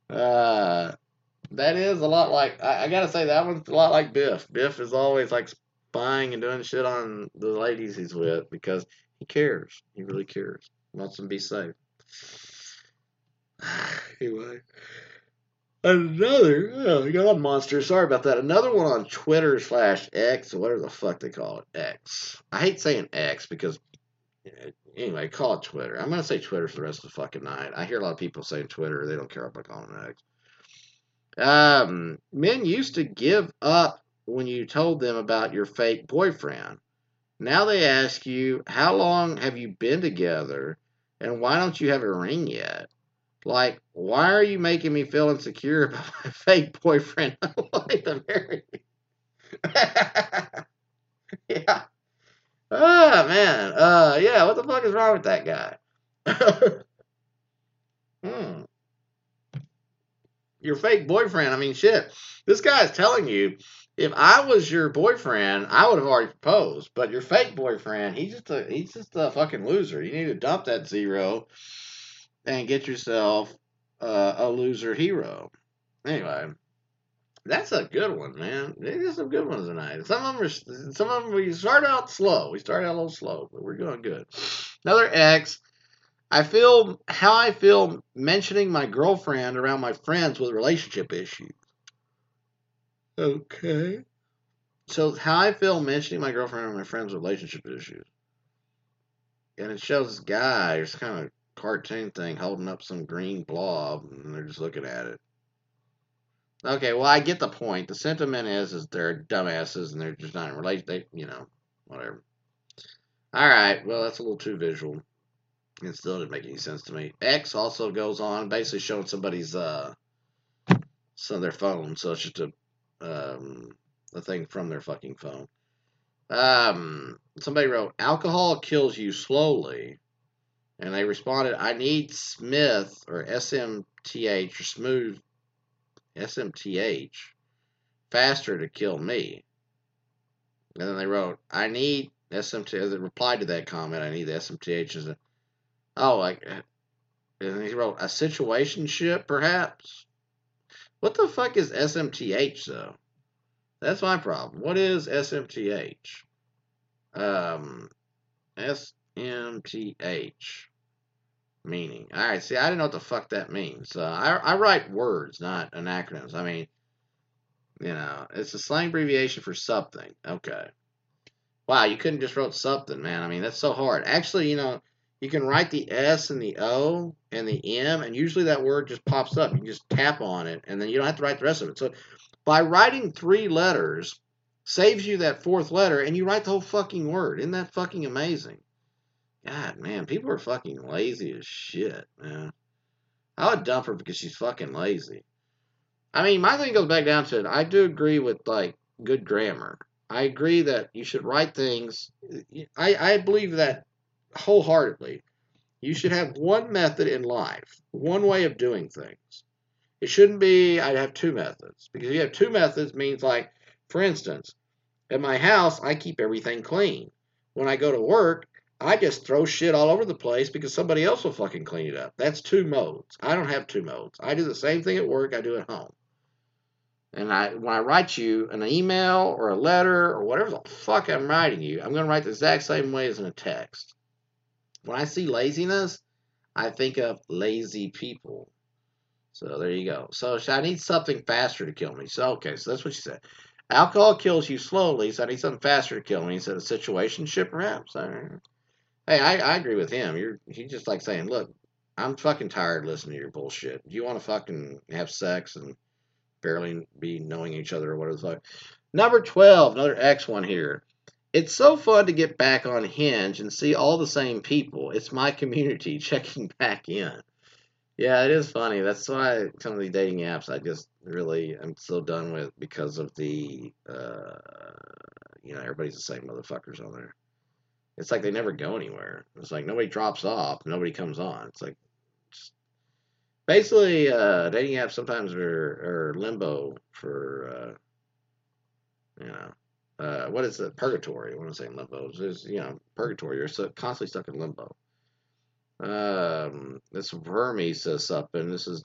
Uh, that is a lot like I gotta say that one's a lot like Biff. Biff is always like spying and doing shit on the ladies he's with because he cares. He really cares. Wants them to be safe. Anyway, another God monster. Sorry about that. Another one on Twitter slash X, whatever the fuck they call it. X. I hate saying X because anyway, call it Twitter. I'm gonna say Twitter for the rest of the fucking night. I hear a lot of people saying Twitter. They don't care about calling it X. Men used to give up when you told them about your fake boyfriend. Now they ask you, how long have you been together? And why don't you have a ring yet? Like, why are you making me feel insecure about my fake boyfriend? I wanted to marry. Yeah. Oh, man. Yeah, what the fuck is wrong with that guy? Hmm. Your fake boyfriend. I mean, shit. This guy's telling you, if I was your boyfriend, I would have already proposed. But your fake boyfriend, he's just a fucking loser. You need to dump that zero and get yourself a loser hero. Anyway, that's a good one, man. There's some good ones tonight. Some of them. We start out slow. We started out a little slow, but we're going good. Another X. I feel how I feel mentioning my girlfriend around my friends with relationship issues. Okay. So how I feel mentioning my girlfriend around my friends with relationship issues, and it shows this guy, it's kind of cartoon thing, holding up some green blob, and they're just looking at it. Okay, well I get the point. The sentiment is they're dumbasses and they're just not in relation. They, whatever. All right, well that's a little too visual. It still didn't make any sense to me. X also goes on basically showing somebody's some of their phone, so it's just a thing from their fucking phone. Somebody wrote, "Alcohol kills you slowly," and they responded, "I need Smith or SMTH or smooth SMTH faster to kill me." And then they wrote, "I need SMTH." As a reply to that comment, "I need the SMTH." As a, oh, like, and he wrote, "A situationship, perhaps." What the fuck is SMTH though? That's my problem. What is SMTH? SMTH meaning. All right, see, I didn't know what the fuck that means. I write words, not acronyms. I mean, it's a slang abbreviation for something. Okay. Wow, you couldn't just wrote something, man. I mean, that's so hard. Actually, you can write the S and the O and the M, and usually that word just pops up. You can just tap on it, and then you don't have to write the rest of it. So by writing three letters saves you that fourth letter, and you write the whole fucking word. Isn't that fucking amazing? God, man, people are fucking lazy as shit, man. I would dump her because she's fucking lazy. I mean, my thing goes back down to it. I do agree with like good grammar. I agree that you should write things. I believe that wholeheartedly. You should have one method in life, one way of doing things. It shouldn't be I'd have two methods because you have two methods means like, for instance, at my house I keep everything clean. When I go to work, I just throw shit all over the place because somebody else will fucking clean it up. That's two modes. I don't have two modes. I do the same thing at work I do at home. And when I write you an email or a letter or whatever the fuck I'm writing you, I'm going to write the exact same way as in a text. When I see laziness, I think of lazy people. So there you go. So I need something faster to kill me. So okay, so that's what she said. Alcohol kills you slowly, so I need something faster to kill me. Instead of situationship, perhaps. Hey, I agree with him. He's just like saying, look, I'm fucking tired of listening to your bullshit. Do you want to fucking have sex and barely be knowing each other or whatever the fuck? Number 12, another X one here. It's so fun to get back on Hinge and see all the same people. It's my community checking back in. Yeah, it is funny. That's why some of these dating apps I just really am so done with because of everybody's the same motherfuckers on there. It's like they never go anywhere. It's like nobody drops off, nobody comes on. It's like basically dating apps sometimes are limbo for what is it? Purgatory. I want to say limbo. It's purgatory. You're constantly stuck in limbo. This Vermi says something. This is